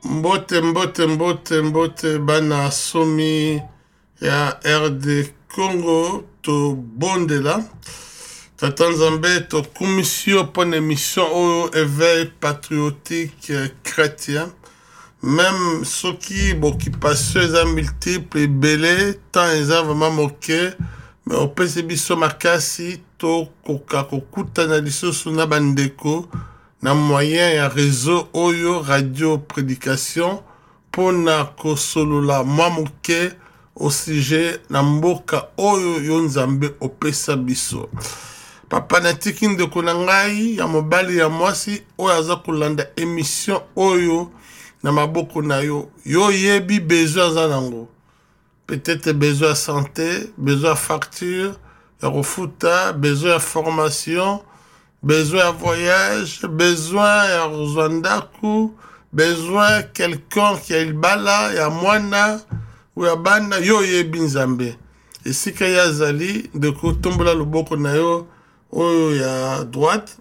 Mbote bana somi ya RD Congo to bondela Tata Nzambe to commission pour une émission au éveil patriotique chrétien même ceux qui passent les multiples et belé tant ils ont vraiment moqué mais au PCB makasi to koka kokuta na lisusu na bandeko na moyen ya réseau oyo radio prédication pona kosolola mamuke au sujet na mboka oyo yo Nzambe opesa biso papa na tiki ndeko na ngai ya mobali ya mwasi oyo aza kolanda émission oyo na maboko na yo yo yebi besoin aza nango peut-être besoin de santé besoin de facture ya kofuta besoin de formation besoin de voyage, besoin de Rwanda, besoin de quelqu'un qui a le bala, ya mwana, ou ya bana, yo ye binzambe. Et si qu'il y a zali, de ko tombola loboko na yo, oyo ya droite,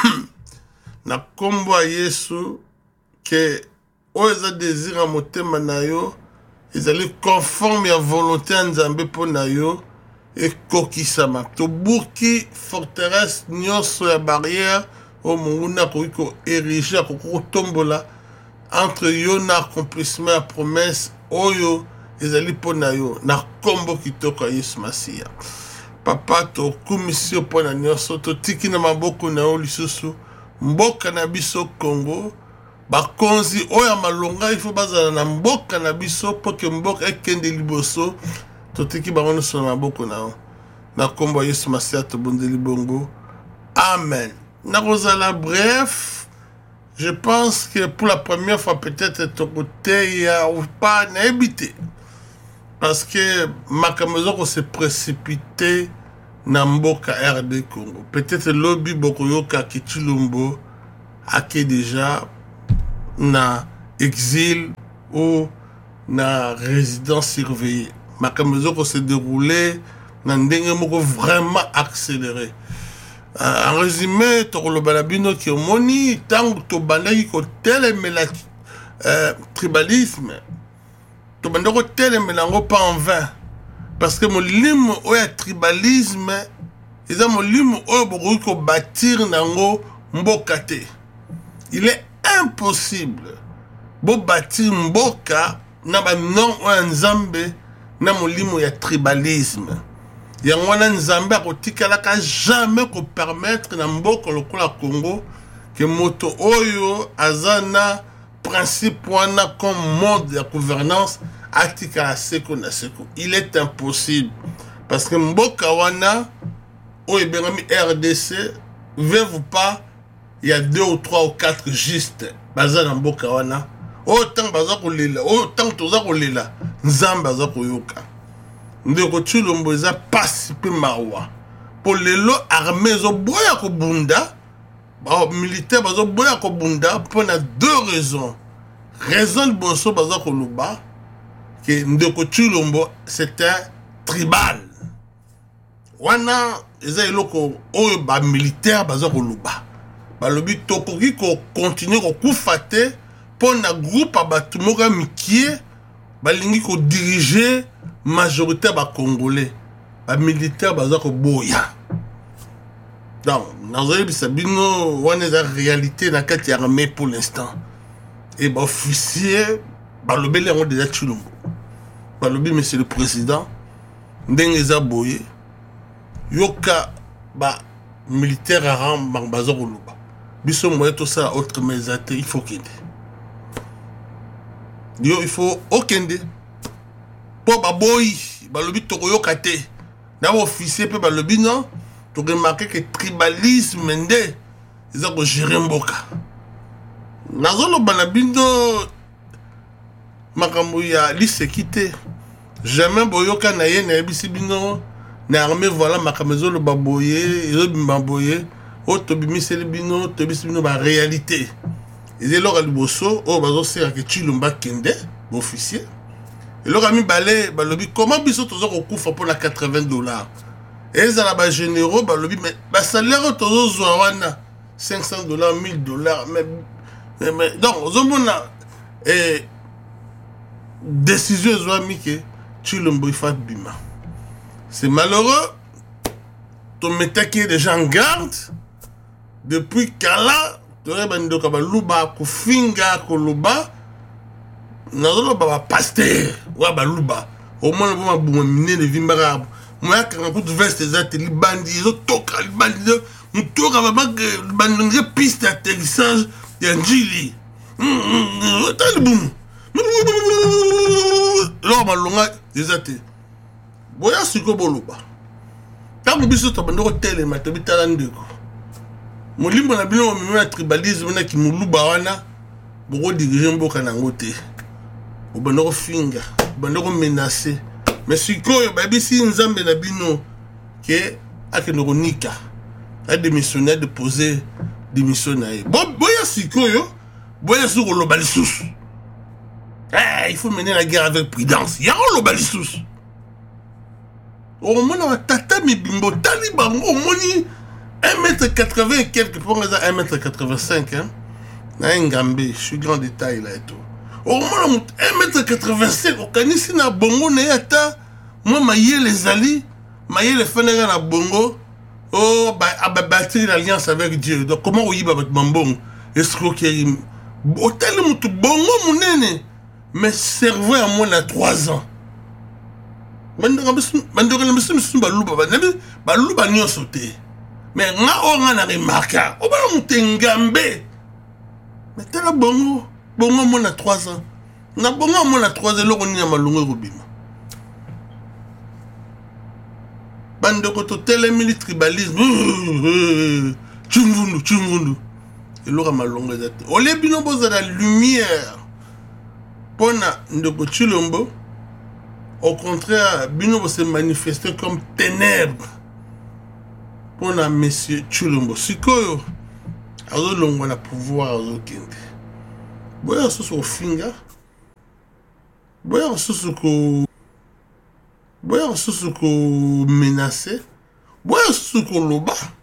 na kombo a Yesu, que oyo za désir a motema na yo, ezali conforme ya volonté ya Nzambe po na yo, et kokisama to buki forteresse nyonso ya barrière o munguna ko ériger ko tombola entre yo na accomplissement ya promesse oyo ezali pona yo na kombo kitoko ya Yesu Masia papa to commission pona nyonso to tiki na maboko na yo lisusu mboka na biso Congo bakonzi oyo malonga il faut bazala na mboka na biso po ke mboka ekende liboso totiki bango so na maboko na na kombo Yesu Masia to bondeli bongo amen na kozala bref je pense que pour la première fois peut-être ton côté ya ou pas na habité parce que makamezo ko se précipiter na mboka RD Congo peut-être lobby boko yoka Kitulumbo ake déjà na exil ou na résidence surveillée makamezo ko se dérouler na ndenge moko vraiment accéléré en résumé to lo balabino ki omoni tango to bandaki ko telemela tribalisme to bandako telemela ngo pas en vain parce que molimo oya tribalisme eza molimo oyo bokoki ko bâtir nango mboka te il est impossible bo bâtir mboka na ba non oya Nzambe na molimo ya tribalisme yango wana Nzambe akotikalaka jamais ko permettre na mboka lokola Congo que moto oyo azana principe wana comme mode de gouvernance atikala seko na seko il est impossible parce que mboka wana oyo bengami RDC veut pas il y a 2 ou 3 ou 4 juste bazana mboka wana autant baza kolela autant toza kolela Nzambe aza koyoka ndeko Chilombo eza pasi pe mawa po lelo armée zo boya ko bunda ba militaire bazo boya ko bunda pour na 2 raisons raison de boso baza ko luba que ndeko Chilombo c'était tribal wana eza eloko oyo ba militaire baza ko luba ba lobi tokoki ko continuer ko kufate pour na groupe abatu moka mikie balingi ko diriger majorité ba congolais ba militaire baza ko boya donc nazoye bisabino wana eza réalité na kati ya armée pour l'instant et ba officier ba lobeli ngo déjà Chilombo ba lobi monsieur le président ndenge eza boye yoka ba militaire rang baza ko luba biso moye to ça autre mais il faut qu'il il faut okende po baboyi balobi tokoyoka te na officier pe balobi non to remarquer que tribalisme nde eza ko gérer mboka nazolo bana bindo makambo ya lisekite jamais boyoka na ye na ebisi bino na armée voilà makamezo lo baboye ezo bimbaboye o to bimiseli bino to bisi bino ba réalité ezelo liboso o bazo sera que Chilombo kende officier et le rami balé balobi comment biso tozo ko kufa pour la $80 et ça la ba généraux balobi mais ba salaire tozo zwa wana $500 $1000 mais donc ozomona et décision ezwami ke Tshilombo ifa bima. C'est malheureux. Ton metaki déjà en garde depuis kala tore bandoka baluba kufinga koloba nazoloba ba pasteur wa baluba au moins ba buma mine de vimbara moi quand pour veste ezate libandi zo toka libandi mutoka ba bandonge piste d'atterrissage ya njili talibum lo malonga ezate boya siko boluba tango biso to bandoko telema to bitala ndeko molimbo na bino mimi na tribalisme na kimuluba wana boko diriger mboka nango te obandoko finga bandoko menacer mais sikoyo babisi nzambe na bino ke akendoko nika a démissionné de poser démission na ye boya sikoyo boya siko loba lisusu il faut mener la guerre avec prudence ya loba lisusu au moins on tata mi bimbo tali bango au moins 1m80 et quelques pour 1m85 hein na ngambe je suis grand détail là et tout au moins 1m85 okanisi na bongo na yata moi maye les ali maye les fenega na bongo oh ba bâtir l'alliance avec Dieu donc comment oyiba bat mambongo escroquerie hôtel mutu bongo munene mais cerveau à moins de 3 ans bandoko na biso misu baluba nyonso te mais nga o nga na remarka o bala mutengambe mais tala bongo moins de 3 ans na bongo moins de 3 ans loko ni malungu robima bandoko to telemili tribalisme chungundu eloko malungu ezate ole bino boza la lumière pona ndoko Tshilombo. Au contraire, Bino se manifester comme ténèbres pour la monsieur Tshilombo. Sikoyo, azo longo na pouvoir azo kende. Boya soso finga. Boya soso ko menacer. Boya soso ko loba.